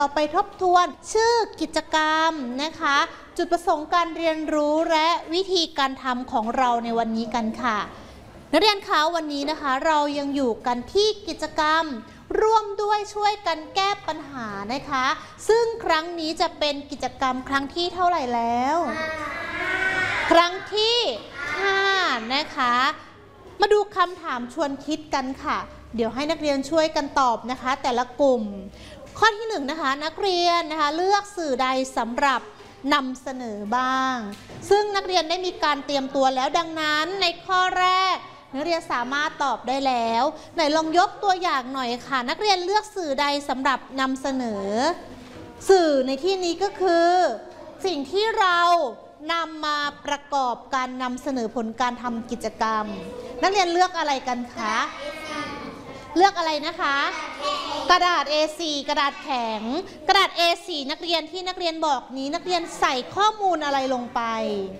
ไปทบทวนชื่อกิจกรรมนะคะจุดประสงค์การเรียนรู้และวิธีการทำของเราในวันนี้กันค่ะนักเรียนคะวันนี้นะคะเรายังอยู่กันที่กิจกรรมร่วมด้วยช่วยกันแก้ปัญหานะคะซึ่งครั้งนี้จะเป็นกิจกรรมครั้งที่เท่าไหร่แล้วครั้งที่5นะคะมาดูคำถามชวนคิดกันค่ะเดี๋ยวให้นักเรียนช่วยกันตอบนะคะแต่ละกลุ่มข้อที่1นะคะนักเรียนนะคะเลือกสื่อใดสำหรับนำเสนอบ้างซึ่งนักเรียนได้มีการเตรียมตัวแล้วดังนั้นในข้อแรกนักเรียนสามารถตอบได้แล้วไหนลองยกตัวอย่างหน่อยค่ะนักเรียนเลือกสื่อใดสำหรับนำเสนอสื่อในที่นี้ก็คือสิ่งที่เรานำมาประกอบการนำเสนอผลการทำกิจกรรมนักเรียนเลือกอะไรกันคะเลือกอะไรนะคะกระดาษ A4 กระดาษแข็งกระดาษ A4 นักเรียนที่นักเรียนบอกนี้นักเรียนใส่ข้อมูลอะไรลงไป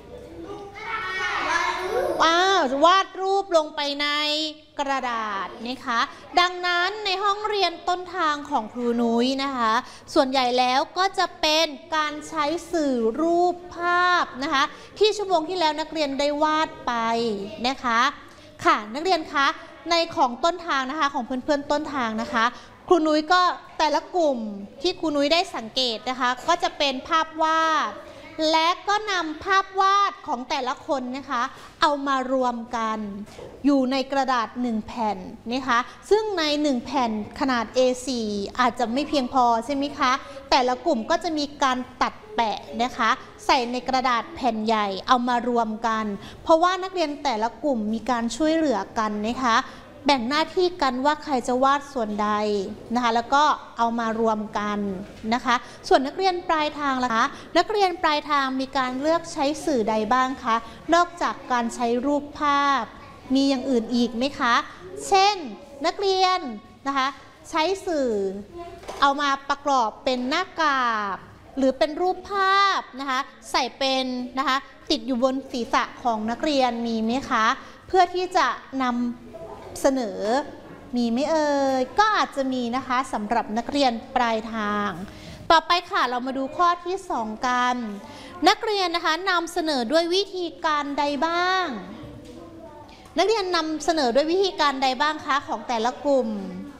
วาดรูปลงไปในกระดาษนะคะดังนั้นในห้องเรียนต้นทางของครูนุ้ยนะคะส่วนใหญ่แล้วก็จะเป็นการใช้สื่อรูปภาพนะคะที่ชั่วโมงที่แล้วนักเรียนได้วาดไปนะคะค่ะนักเรียนคะในของต้นทางนะคะของเพื่อนๆต้นทางนะคะครูนุ้ยก็แต่ละกลุ่มที่ครูนุ้ยได้สังเกตนะคะก็จะเป็นภาพวาดและก็นำภาพวาดของแต่ละคนนะคะเอามารวมกันอยู่ในกระดาษ1แผ่นนะคะซึ่งใน1แผ่นขนาด A4 อาจจะไม่เพียงพอใช่ไหมคะแต่ละกลุ่มก็จะมีการตัดแปะนะคะใส่ในกระดาษแผ่นใหญ่เอามารวมกันเพราะว่านักเรียนแต่ละกลุ่มมีการช่วยเหลือกันนะคะแบ่งหน้าที่กันว่าใครจะวาดส่วนใดนะคะแล้วก็เอามารวมกันนะคะส่วนนักเรียนปลายทางล่ะคะนักเรียนปลายทางมีการเลือกใช้สื่อใดบ้างคะนอกจากการใช้รูปภาพมีอย่างอื่นอีกไหมคะเช่นนักเรียนนะคะใช้สื่อเอามาประกอบเป็นหน้ากากหรือเป็นรูปภาพนะคะใส่เป็นนะคะติดอยู่บนศีรษะของนักเรียนมีไหมคะเพื่อที่จะนำเสนอมีไหมเอ่ยก็อาจจะมีนะคะสำหรับนักเรียนปลายทางต่อไปค่ะเรามาดูข้อที่2กันนักเรียนนะคะนำเสนอด้วยวิธีการใดบ้างนักเรียนนำเสนอด้วยวิธีการใดบ้างคะของแต่ละกลุ่ม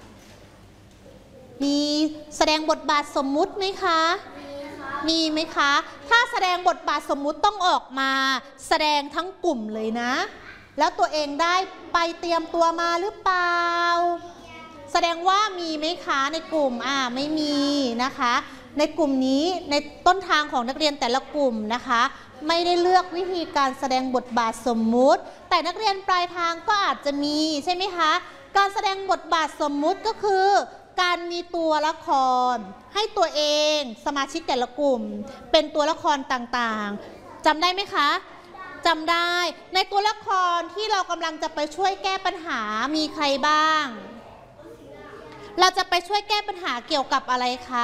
มีแสดงบทบาทสมมุติไหมคะมีไหมคะถ้าแสดงบทบาทสมมุติต้องออกมาแสดงทั้งกลุ่มเลยนะแล้วตัวเองได้ไปเตรียมตัวมาหรือเปล่าแสดงว่ามีไหมคะในกลุ่มไม่มีนะคะในกลุ่มนี้ในต้นทางของนักเรียนแต่ละกลุ่มนะคะไม่ได้เลือกวิธีการแสดงบทบาทสมมุติแต่นักเรียนปลายทางก็อาจจะมีใช่ไหมคะการแสดงบทบาทสมมุติก็คือการมีตัวละครให้ตัวเองสมาชิกแต่ละกลุ่มเป็นตัวละครต่างๆจำได้ไหมคะจำได้ในตัวละครที่เรากำลังจะไปช่วยแก้ปัญหามีใครบ้างเราจะไปช่วยแก้ปัญหาเกี่ยวกับอะไรคะ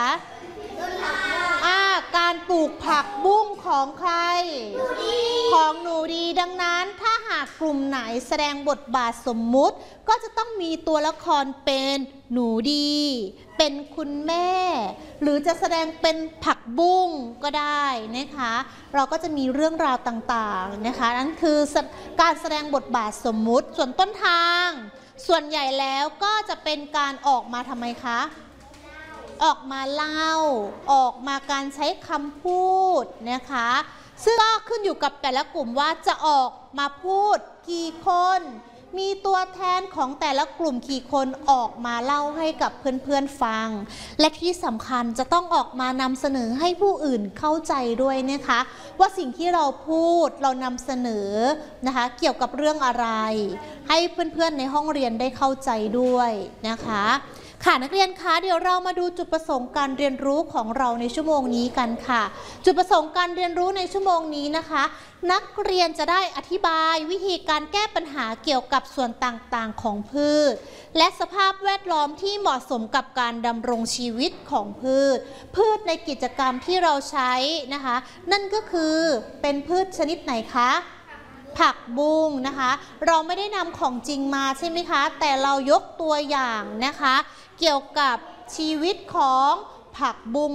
การปลูกผักบุ้งของใครของหนูดีดังนั้นถ้าหากกลุ่มไหนแสดงบทบาทสมมุติก็จะต้องมีตัวละครเป็นหนูดีเป็นคุณแม่หรือจะแสดงเป็นผักบุ้งก็ได้นะคะเราก็จะมีเรื่องราวต่างๆนะคะนั่นคือการแสดงบทบาทสมมุติส่วนต้นทางส่วนใหญ่แล้วก็จะเป็นการออกมาทำไมคะออกมาเล่าออกมาการใช้คำพูดนะคะซึ่งก็ขึ้นอยู่กับแต่ละกลุ่มว่าจะออกมาพูดกี่คนมีตัวแทนของแต่ละกลุ่มกี่คนออกมาเล่าให้กับเพื่อนๆฟังและที่สำคัญจะต้องออกมานำเสนอให้ผู้อื่นเข้าใจด้วยนะคะว่าสิ่งที่เราพูดเรานำเสนอนะคะเกี่ยวกับเรื่องอะไรให้เพื่อนๆในห้องเรียนได้เข้าใจด้วยนะคะค่ะนักเรียนคะเดี๋ยวเรามาดูจุดประสงค์การเรียนรู้ของเราในชั่วโมงนี้กันค่ะจุดประสงค์การเรียนรู้ในชั่วโมงนี้นะคะนักเรียนจะได้อธิบายวิธีการแก้ปัญหาเกี่ยวกับส่วนต่างๆของพืชและสภาพแวดล้อมที่เหมาะสมกับการดำรงชีวิตของพืชในกิจกรรมที่เราใช้นะคะนั่นก็คือเป็นพืชชนิดไหนคะผักบุ้งนะคะเราไม่ได้นำของจริงมาใช่ไหมคะแต่เรายกตัวอย่างนะคะเกี่ยวกับชีวิตของผักบุ้ง